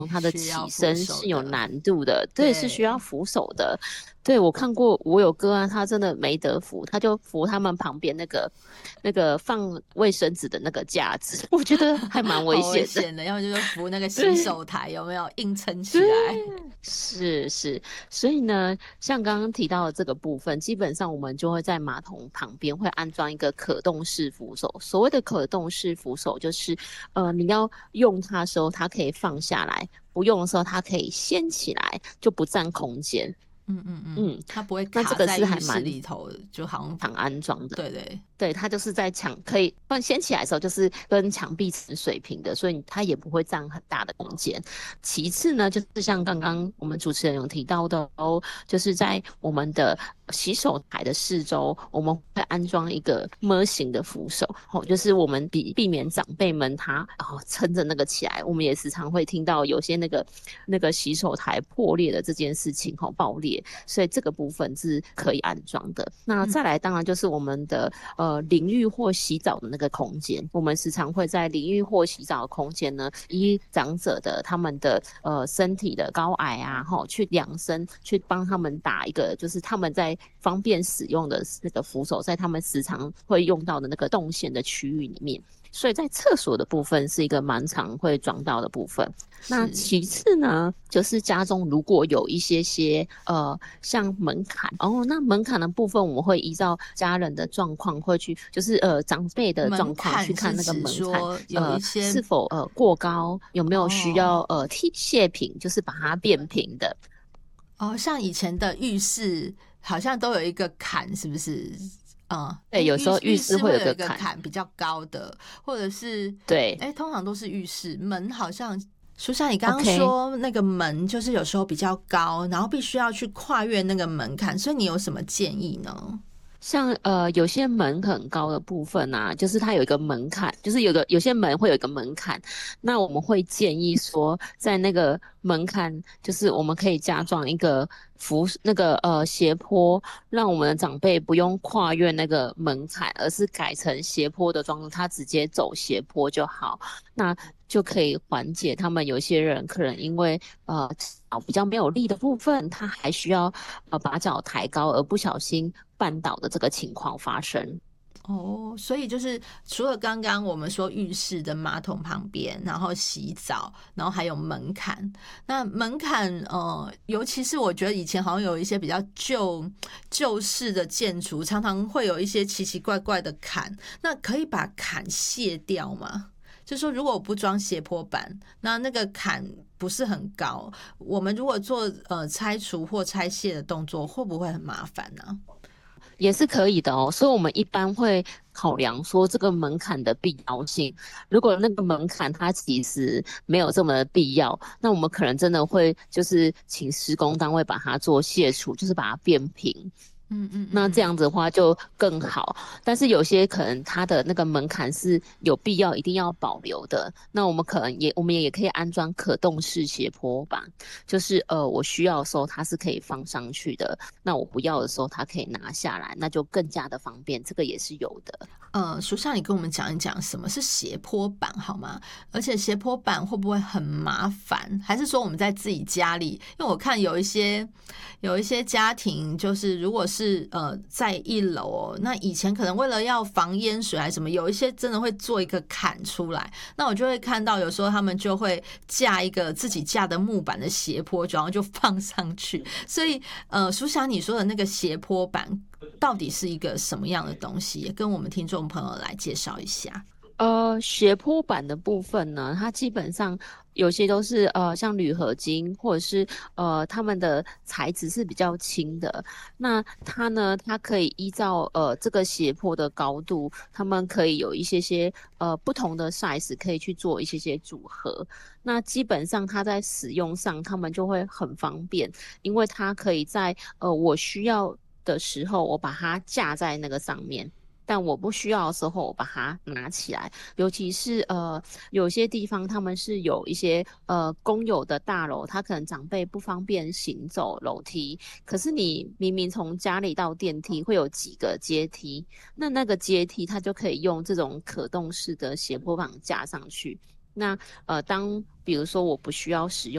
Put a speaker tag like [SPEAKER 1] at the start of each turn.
[SPEAKER 1] 它的
[SPEAKER 2] 需要
[SPEAKER 1] 起
[SPEAKER 2] 扶
[SPEAKER 1] 身是有
[SPEAKER 2] 手的，
[SPEAKER 1] 难度的，对，是需要
[SPEAKER 2] 对。
[SPEAKER 1] 扶手的。对，我看过，我有个案，他真的没得扶，他就扶他们旁边那个放卫生纸的那个架子，我觉得还蛮危
[SPEAKER 2] 好危
[SPEAKER 1] 险的。
[SPEAKER 2] 险的，要么就是扶那个洗
[SPEAKER 1] 对
[SPEAKER 2] 手台，有没有硬撑起
[SPEAKER 1] 对，
[SPEAKER 2] 来？
[SPEAKER 1] 是是，所以呢，像刚刚提到的这个部分，基本上我们就会在马桶旁边会安装一个可动式扶手。所谓的可动式扶手，就是你要用它的时候，它可以放下来；不用的时候，它可以掀起来，就不占空间。
[SPEAKER 2] 嗯嗯嗯，
[SPEAKER 1] 嗯，
[SPEAKER 2] 它不会
[SPEAKER 1] 那这
[SPEAKER 2] 卡
[SPEAKER 1] 个是还
[SPEAKER 2] 在浴室
[SPEAKER 1] 蛮
[SPEAKER 2] 里头，就好像
[SPEAKER 1] 常安装的。
[SPEAKER 2] 对对。
[SPEAKER 1] 对，它就是在墙可以放掀起来的时候，就是跟墙壁是水平的，所以它也不会占很大的空间。其次呢，就是像刚刚我们主持人有提到的哦，就是在我们的洗手台的四周，我们会安装一个么型的扶手，哦，就是我们避免长辈们他撑着那个起来。我们也时常会听到有些那个洗手台破裂的这件事情，爆裂，所以这个部分是可以安装的。那
[SPEAKER 2] 嗯。
[SPEAKER 1] 再来，当然就是我们的淋浴或洗澡的那个空间，我们时常会在淋浴或洗澡的空间呢，依长者的他们的身体的高矮啊，去量身，去帮他们打一个，就是他们在方便使用的那个扶手，在他们时常会用到的那个动线的区域里面。所以在厕所的部分是一个蛮常会装到的部分。那
[SPEAKER 2] 是。
[SPEAKER 1] 其次呢，就是家中如果有一些像门槛那门槛的部分我们会依照家人的状况会去，就是长辈的
[SPEAKER 2] 门
[SPEAKER 1] 状况去
[SPEAKER 2] 槛是
[SPEAKER 1] 看那个
[SPEAKER 2] 指
[SPEAKER 1] 门槛
[SPEAKER 2] 说有一些
[SPEAKER 1] 是否过高，有没有需
[SPEAKER 2] 哦
[SPEAKER 1] 要卸平，就是把它变平的。
[SPEAKER 2] 哦，像以前的浴室好像都有一个坎，是不是？
[SPEAKER 1] 对，有时候浴
[SPEAKER 2] 浴
[SPEAKER 1] 室会
[SPEAKER 2] 室会有一个
[SPEAKER 1] 有个坎。
[SPEAKER 2] 坎比较高的，或者是
[SPEAKER 1] 对
[SPEAKER 2] 通常都是浴室门好像。就像你刚刚
[SPEAKER 1] ，OK。
[SPEAKER 2] 说那个门，就是有时候比较高，然后必须要去跨越那个门槛，所以你有什么建议呢？
[SPEAKER 1] 像有些门很高的部分啊，就是它有一个门槛，就是有些门会有一个门槛，那我们会建议说，在那个门槛，就是我们可以加装一个那个斜坡，让我们的长辈不用跨越那个门槛，而是改成斜坡的装置，他直接走斜坡就好。那就可以缓解他们有些人可能因为脚比较没有力的部分，他还需要把脚抬高而不小心绊倒的这个情况发生。
[SPEAKER 2] 哦，所以就是除了刚刚我们说浴室的马桶旁边，然后洗澡，然后还有门槛。那门槛，尤其是我觉得以前好像有一些比较旧式的建筑，常常会有一些奇奇怪怪的坎。那可以把坎卸掉吗？就说如果我不装斜坡板，那个坎不是很高，我们如果做拆除或拆卸的动作，会不会很麻烦呢？
[SPEAKER 1] 也是可以的哦，所以我们一般会考量说这个门槛的必要性。如果那个门槛它其实没有这么的必要，那我们可能真的会就是请施工单位把它做卸除，就是把它变平。
[SPEAKER 2] 嗯嗯嗯
[SPEAKER 1] 那这
[SPEAKER 2] 嗯。
[SPEAKER 1] 样子的话就更好，但是有些可能它的那个门槛是有必要一定要保留的，那我们也可以安装可动式斜坡板，就是我需要的时候它是可以放上去的，那我不要的时候它可以拿下来，那就更加的方便，这个也是有的。
[SPEAKER 2] 书上你跟我们讲一讲什么是斜坡板好吗？而且斜坡板会不会很麻烦？还是说我们在自己家里？因为我看有一些家庭，就是如果是在一楼哦，那以前可能为了要防淹水还是什么，有一些真的会做一个坎出来。那我就会看到有时候他们就会架一个自己架的木板的斜坡，然后就放上去。所以苏霞你说的那个斜坡板到底是一个什么样的东西？也跟我们听众朋友来介绍一下。
[SPEAKER 1] 斜坡板的部分呢，它基本上有些都是像铝合金，或者是它们的材质是比较轻的。那它呢，它可以依照这个斜坡的高度，它们可以有一些不同的 size 可以去做一些组合。那基本上它在使用上，它们就会很方便，因为它可以在我需要的时候，我把它架在那个上面。但我不需要的时候，我把它拿起来。尤其是有些地方他们是有一些公有的大楼，他可能长辈不方便行走楼梯，可是你明明从家里到电梯会有几个阶梯，那个阶梯它就可以用这种可动式的斜坡板架上去。那当比如说我不需要使用。